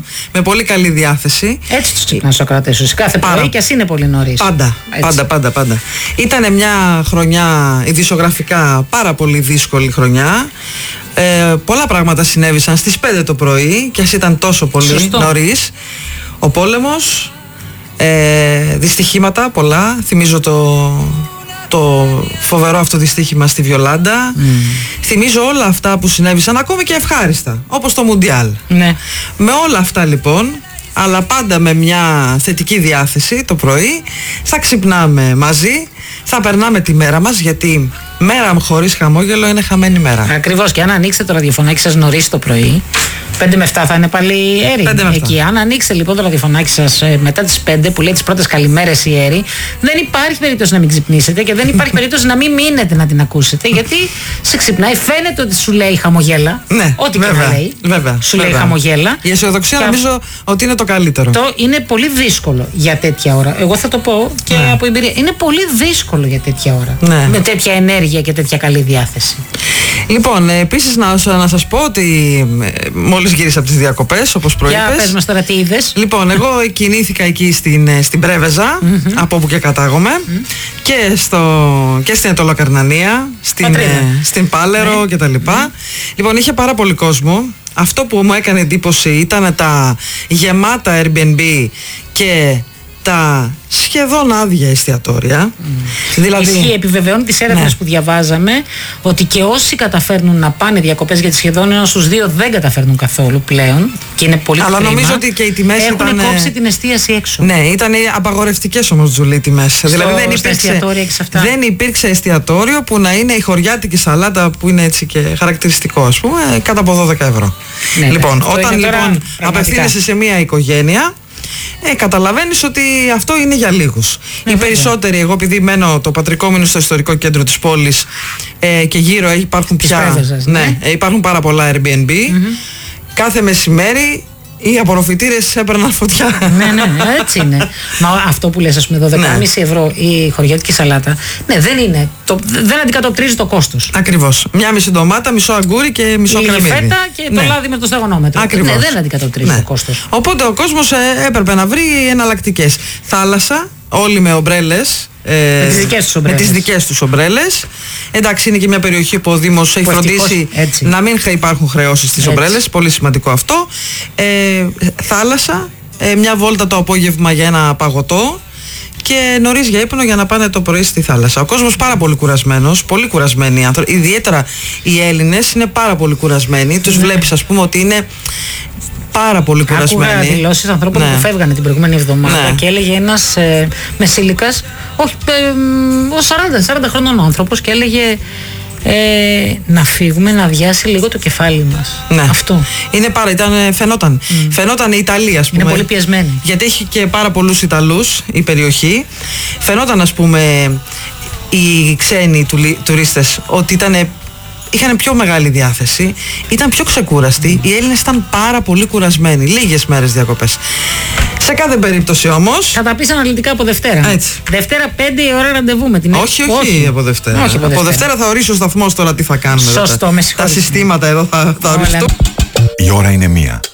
με πολύ καλή διάθεση. Έτσι τους ξυπνάς ο Σοκράτη σου, κάθε πρωί και ας είναι πολύ νωρίς. Πάντα. Ήτανε μια χρονιά ειδησιογραφικά πάρα πολύ δύσκολη χρονιά. Πολλά πράγματα συνέβησαν στις 5 το πρωί και ας ήταν τόσο πολύ νωρίς. Ο πόλεμος, δυστυχήματα πολλά. Θυμίζω το φοβερό αυτό δυστύχημα στη Βιολάντα. Θυμίζω όλα αυτά που συνέβησαν, ακόμη και ευχάριστα, όπως το Μουντιάλ. Ναι. Με όλα αυτά λοιπόν, αλλά πάντα με μια θετική διάθεση το πρωί, θα ξυπνάμε μαζί, θα περνάμε τη μέρα μας, γιατί μέρα χωρίς χαμόγελο είναι χαμένη μέρα. Ακριβώς, και αν ανοίξετε το ραδιοφωνάκι σας νωρίς το πρωί, 5 με 7 θα είναι πάλι έρη εκεί. Αν ανοίξετε λοιπόν το ραδιοφωνάκι σας μετά τις 5 που λέει τις πρώτες καλημέρες η έρη, δεν υπάρχει περίπτωση να μην ξυπνήσετε και δεν υπάρχει περίπτωση να μην μείνετε να την ακούσετε, γιατί σε ξυπνάει, φαίνεται ότι σου λέει χαμογέλα. Ναι, ό,τι και να λέει. Σου λέει χαμογέλα. Η αισιοδοξία νομίζω ότι είναι το καλύτερο. Το είναι πολύ δύσκολο για τέτοια ώρα. Εγώ θα το πω και από εμπειρία. Είναι πολύ δύσκολο για τέτοια ώρα. Ναι. Με τέτοια ενέργεια και τέτοια καλή διάθεση. Λοιπόν, επίσης να σας πω ότι μόλις γύρισα από τις διακοπές, όπως προείπες. Για πες μας τώρα τι είδες. Λοιπόν, εγώ κινήθηκα εκεί στην Πρέβεζα, από όπου και κατάγομαι, και στην Ετωλοκαρνανία, στην Πάλαιρο κτλ. Λοιπόν, είχε πάρα πολύ κόσμο. Αυτό που μου έκανε εντύπωση ήταν τα γεμάτα Airbnb και τα σχεδόν άδεια εστιατόρια. Δηλαδή, ισχύει, επιβεβαιώνει τις έρευνες που διαβάζαμε ότι και όσοι καταφέρνουν να πάνε διακοπές, γιατί σχεδόν 1 στους 2 δεν καταφέρνουν καθόλου πλέον και είναι πολύ κρίμα. Αλλά νομίζω ότι και οι τιμές έχουν κόψει την εστίαση έξω. Ναι, ήταν απαγορευτικές όμως, Τζουλή, οι τιμές. Δηλαδή δεν υπήρξε εστιατόριο που να είναι η χωριάτικη σαλάτα, που είναι έτσι και χαρακτηριστικό, ας πούμε, κάτω από 12 ευρώ. Ναι, λοιπόν, όταν λοιπόν απευθύνεσαι σε μια οικογένεια, καταλαβαίνεις ότι αυτό είναι για λίγους. Οι περισσότεροι, εγώ επειδή μένω το πατρικό μου είναι στο ιστορικό κέντρο της πόλης, και γύρω υπάρχουν πια υπάρχουν πάρα πολλά Airbnb, κάθε μεσημέρι οι απορροφητήρες έπαιρναν φωτιά. Ναι, έτσι είναι. Μα αυτό που λες, ας πούμε, 12,5 ευρώ η χωριάτικη σαλάτα, δεν είναι. Δεν αντικατοπτρίζει το κόστος. Ακριβώς. Μια μισή ντομάτα, μισό αγκούρι και μισό κρεμμύδι. Λίγη φέτα και το λάδι με το σταγονόμετρο. Ακριβώς. Δεν αντικατοπτρίζει το κόστος. Οπότε ο κόσμος έπρεπε να βρει εναλλακτικές. Θάλασσα, όλοι με ομπρέλες. Με τις δικές τους ομπρέλες. Εντάξει, είναι και μια περιοχή που ο Δήμος έχει φροντίσει να μην υπάρχουν χρεώσεις στις ομπρέλες. Πολύ σημαντικό αυτό. Θάλασσα, μια βόλτα το απόγευμα για ένα παγωτό και νωρίς για ύπνο για να πάνε το πρωί στη θάλασσα. Ο κόσμος πάρα πολύ κουρασμένος, πολύ κουρασμένοι άνθρωποι. Ιδιαίτερα οι Έλληνες είναι πάρα πολύ κουρασμένοι. Τους βλέπεις, ας πούμε, ότι είναι πάρα πολύ κουρασμένοι. Άκουγα δηλώσεις ανθρώπων που φεύγανε την προηγούμενη εβδομάδα και έλεγε ένας μεσήλικας, όχι, 40 χρονών άνθρωπος, και έλεγε να φύγουμε, να αδειάσει λίγο το κεφάλι μας. Ναι. Αυτό. Φαινόταν. Φαινόταν η Ιταλία, ας πούμε. Είναι πολύ πιεσμένη. Γιατί έχει και πάρα πολλούς Ιταλούς η περιοχή. Φαινόταν, ας πούμε, οι ξένοι τουρίστες ότι είχαν πιο μεγάλη διάθεση, ήταν πιο ξεκούραστοι. Οι Έλληνες ήταν πάρα πολύ κουρασμένοι. Λίγες μέρες διακοπές. Σε κάθε περίπτωση όμως. Θα τα πεις αναλυτικά από Δευτέρα. Έτσι. Δευτέρα 5 η ώρα ραντεβού με την Όχι από Δευτέρα. Από Δευτέρα θα ορίσει ο σταθμός τώρα τι θα κάνουμε. Σωστό, με συγχωρείτε. Τα συστήματα εδώ θα οριστούν. Η ώρα είναι 1.